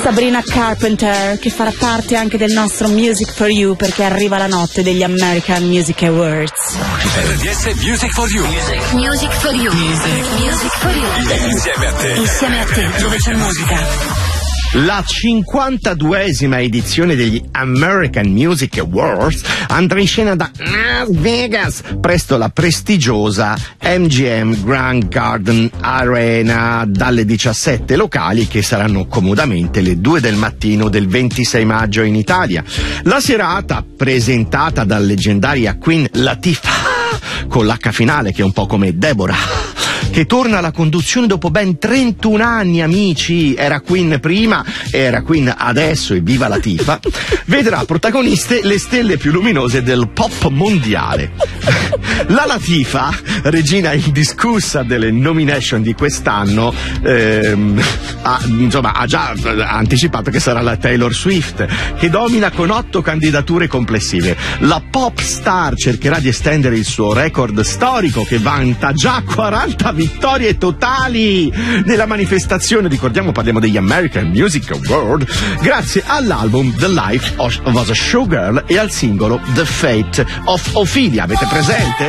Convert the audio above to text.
Sabrina Carpenter, che farà parte anche del nostro Music for You, perché arriva la notte degli American Music Awards. RDS Music for You. Music for You. Music for You. Insieme a te. Insieme a te, dove c'è musica. La 52esima edizione degli American Music Awards andrà in scena da Las Vegas presso la prestigiosa MGM Grand Garden Arena dalle 17 locali, che saranno comodamente le 2 del mattino del 26 maggio in Italia. La serata, presentata dalla leggendaria Queen Latifah, con l'H finale che è un po' come Deborah, che torna alla conduzione dopo ben 31 anni, amici. Era Queen prima, era Queen adesso, e viva Latifah. Vedrà protagoniste le stelle più luminose del pop mondiale. La Latifah, regina indiscussa delle nomination di quest'anno, ha già anticipato che sarà la Taylor Swift, che domina con 8 candidature complessive. La pop star cercherà di estendere il suo record storico, che vanta già 40 vittorie totali nella manifestazione, ricordiamo, parliamo degli American Music Award, grazie all'album The Life of a Showgirl e al singolo The Fate of Ophelia. Avete presente?